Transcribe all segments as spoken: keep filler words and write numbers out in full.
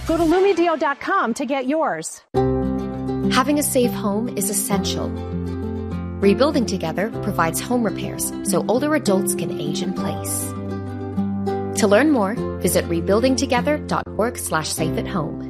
Go to Lumedeal dot com to get yours. Having a safe home is essential. Rebuilding Together provides home repairs so older adults can age in place. To learn more, visit rebuilding together dot org slash safe at home.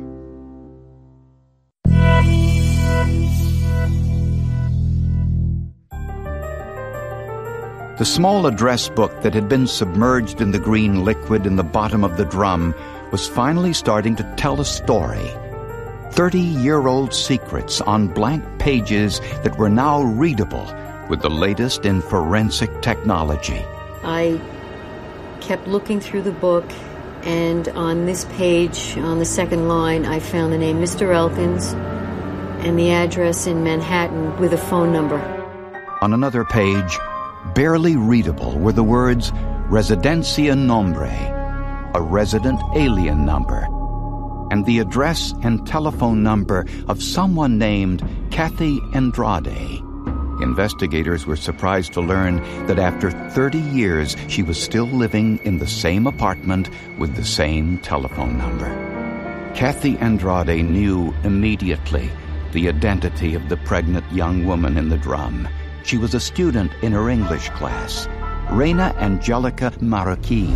The small address book that had been submerged in the green liquid in the bottom of the drum was finally starting to tell a story. Thirty-year-old secrets on blank pages that were now readable with the latest in forensic technology. I kept looking through the book, and on this page, on the second line, I found the name Mister Elkins and the address in Manhattan with a phone number. On another page, barely readable, were the words Residencia Nombre, a resident alien number, and the address and telephone number of someone named Kathy Andrade. Investigators were surprised to learn that after thirty years, she was still living in the same apartment with the same telephone number. Kathy Andrade knew immediately the identity of the pregnant young woman in the drum. She was a student in her English class, Reina Angelica Marroquin,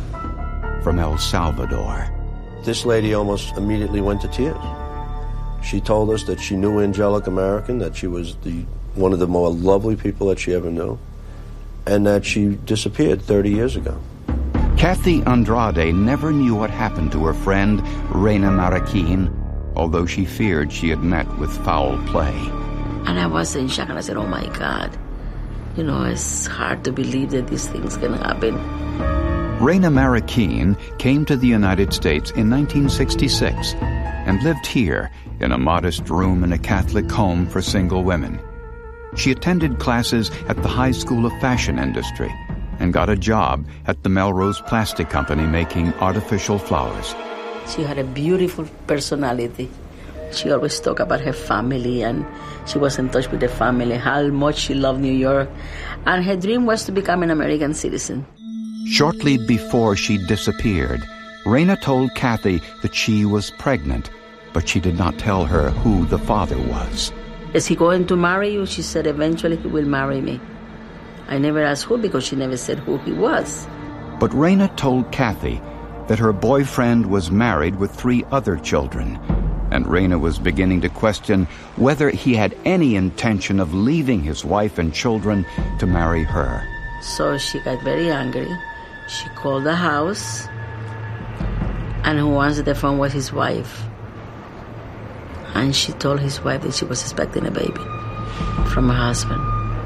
from El Salvador. This lady almost immediately went to tears. She told us that she knew Angelica Marroquin, that she was the one of the more lovely people that she ever knew, and that she disappeared thirty years ago. Kathy Andrade never knew what happened to her friend, Reina Marroquin, although she feared she had met with foul play. And I was in shock, and I said, oh my God, you know, it's hard to believe that these things can happen. Reina Marroquin came to the United States in nineteen sixty-six and lived here in a modest room in a Catholic home for single women. She attended classes at the High School of Fashion Industry and got a job at the Melrose Plastic Company making artificial flowers. She had a beautiful personality. She always talked about her family, and she was in touch with her family, how much she loved New York, and her dream was to become an American citizen. Shortly before she disappeared, Reina told Kathy that she was pregnant, but she did not tell her who the father was. Is he going to marry you? She said, eventually he will marry me. I never asked who, because she never said who he was. But Reina told Kathy that her boyfriend was married with three other children, and Reina was beginning to question whether he had any intention of leaving his wife and children to marry her. So she got very angry. She called the house, and who answered the phone was his wife. And she told his wife that she was expecting a baby from her husband.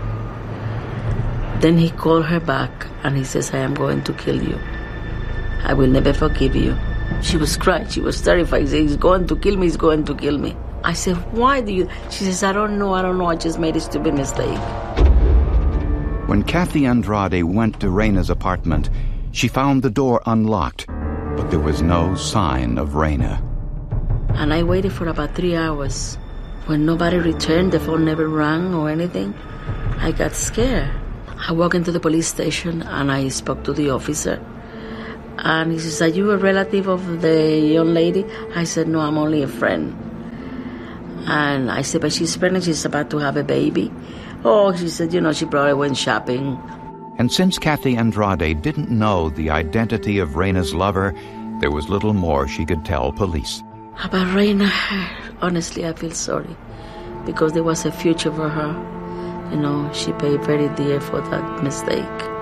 Then he called her back, and he says, I am going to kill you. I will never forgive you. She was crying. She was terrified. He said, he's going to kill me. He's going to kill me. I said, why do you? She says, I don't know. I don't know. I just made a stupid mistake. When Kathy Andrade went to Reina's apartment, she found the door unlocked, but there was no sign of Reina. And I waited for about three hours. When nobody returned, the phone never rang or anything, I got scared. I walked into the police station, and I spoke to the officer. And he says, are you a relative of the young lady? I said, no, I'm only a friend. And I said, but she's pregnant, she's about to have a baby. Oh, she said, you know, she probably went shopping. And since Kathy Andrade didn't know the identity of Reina's lover, there was little more she could tell police. About Reina, honestly, I feel sorry, because there was a future for her. You know, she paid very dear for that mistake.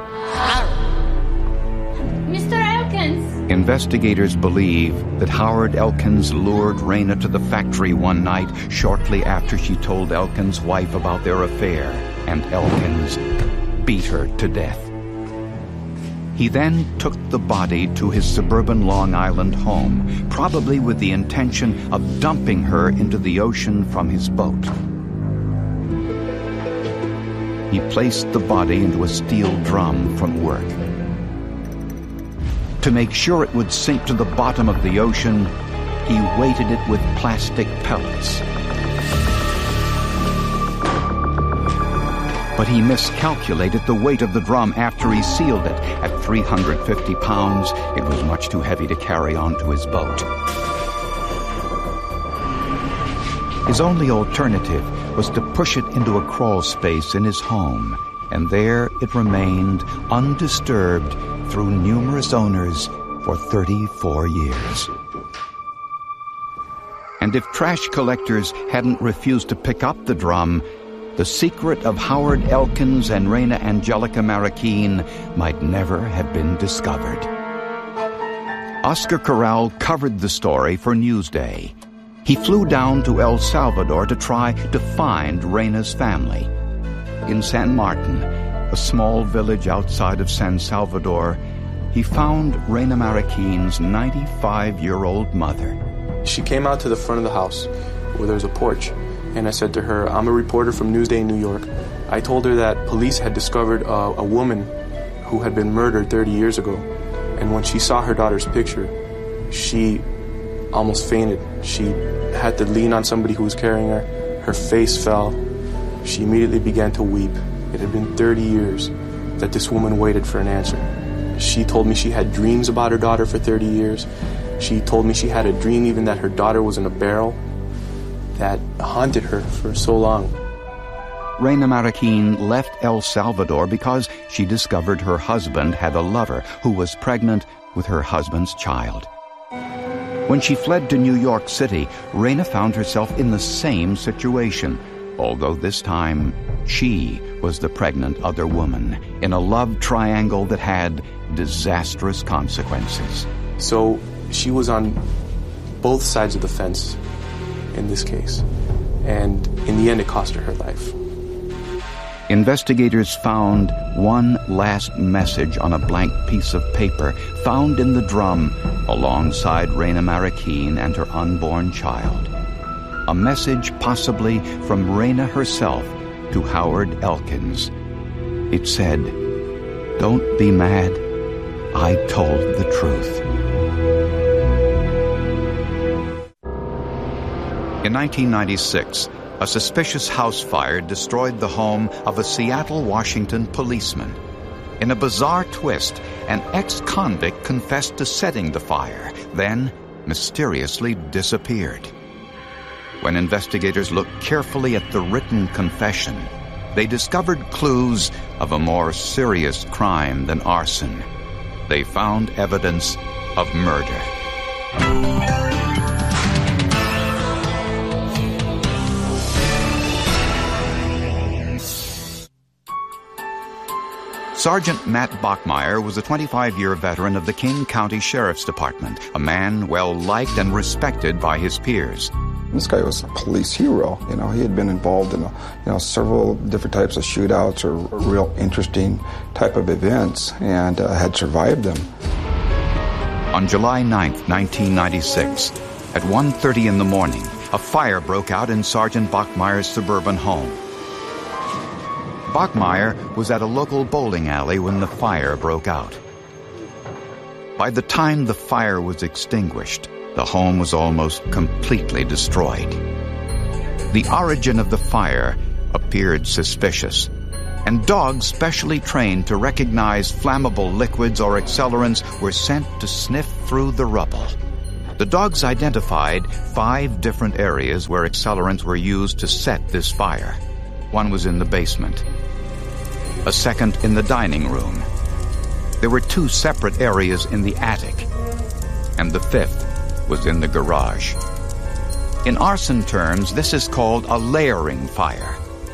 Mister Elkins! Investigators believe that Howard Elkins lured Reina to the factory one night shortly after she told Elkins' wife about their affair, and Elkins beat her to death. He then took the body to his suburban Long Island home, probably with the intention of dumping her into the ocean from his boat. He placed the body into a steel drum from work. To make sure it would sink to the bottom of the ocean, he weighted it with plastic pellets. But he miscalculated the weight of the drum after he sealed it. At three hundred fifty pounds, it was much too heavy to carry onto his boat. His only alternative was to push it into a crawl space in his home, and there it remained undisturbed through numerous owners for thirty-four years. And if trash collectors hadn't refused to pick up the drum, the secret of Howard Elkins and Rena Angelica Marroquin might never have been discovered. Oscar Corral covered the story for Newsday. He flew down to El Salvador to try to find Rena's family. In San Martin, a small village outside of San Salvador, he found Rena Marroquin's ninety-five-year-old mother. She came out to the front of the house where there was a porch, and I said to her, I'm a reporter from Newsday in New York. I told her that police had discovered a, a woman who had been murdered thirty years ago, and when she saw her daughter's picture, she almost fainted. She had to lean on somebody who was carrying her. Her face fell. She immediately began to weep. It had been thirty years that this woman waited for an answer. She told me she had dreams about her daughter for thirty years. She told me she had a dream even that her daughter was in a barrel that haunted her for so long. Rena Marroquin left El Salvador because she discovered her husband had a lover who was pregnant with her husband's child. When she fled to New York City, Rena found herself in the same situation, although this time she was the pregnant other woman in a love triangle that had disastrous consequences. So she was on both sides of the fence in this case, and in the end it cost her her life. Investigators found one last message on a blank piece of paper found in the drum alongside Rena Marroquin and her unborn child. A message possibly from Rena herself to Howard Elkins. It said, "Don't be mad. I told the truth." In nineteen ninety-six, a suspicious house fire destroyed the home of a Seattle, Washington policeman. In a bizarre twist, an ex-convict confessed to setting the fire, then mysteriously disappeared. When investigators looked carefully at the written confession, they discovered clues of a more serious crime than arson. They found evidence of murder. Sergeant Matt Bachmeyer was a twenty-five-year veteran of the King County Sheriff's Department, a man well-liked and respected by his peers. This guy was a police hero. You know, he had been involved in, you know, several different types of shootouts or real interesting type of events and uh, had survived them. On July ninth, nineteen ninety-six, at one thirty in the morning, a fire broke out in Sergeant Bachmeyer's suburban home. Bachmeyer was at a local bowling alley when the fire broke out. By the time the fire was extinguished, the home was almost completely destroyed. The origin of the fire appeared suspicious, and dogs specially trained to recognize flammable liquids or accelerants were sent to sniff through the rubble. The dogs identified five different areas where accelerants were used to set this fire. One was in the basement, a second in the dining room. There were two separate areas in the attic, and the fifth was in the garage. In arson terms, this is called a layering fire.